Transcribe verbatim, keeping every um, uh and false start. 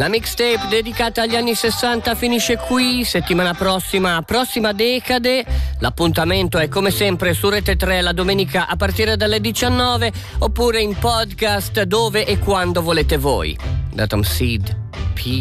La mixtape dedicata agli anni sessanta finisce qui. Settimana prossima, prossima decade. L'appuntamento è come sempre su Rete tre la domenica a partire dalle diciannove, oppure in podcast dove e quando volete voi. Da Tom Seed.